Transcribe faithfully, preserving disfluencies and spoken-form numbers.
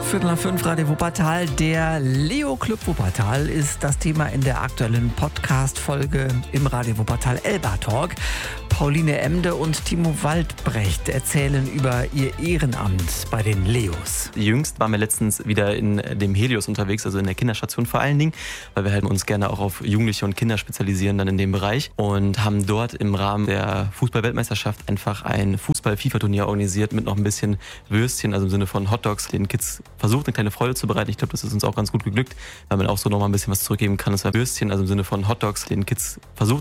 Viertel nach fünf, Radio Wuppertal. Der Leo Club Wuppertal ist das Thema in der aktuellen Podcast-Folge im Radio Wuppertal Elba Talk. Pauline Emde und Timo Waldbrecht erzählen über ihr Ehrenamt bei den Leos. Jüngst waren wir letztens wieder in dem Helios unterwegs, also in der Kinderstation vor allen Dingen, weil wir halt uns gerne auch auf Jugendliche und Kinder spezialisieren dann in dem Bereich und haben dort im Rahmen der Fußball-Weltmeisterschaft einfach ein Fußball-FIFA-Turnier organisiert mit noch ein bisschen Würstchen, also im Sinne von Hotdogs, den Kids versucht, eine kleine Freude zu bereiten. Ich glaube, das ist uns auch ganz gut geglückt, weil man auch so noch mal ein bisschen was zurückgeben kann. Es war Würstchen, also im Sinne von Hotdogs, den Kids versucht,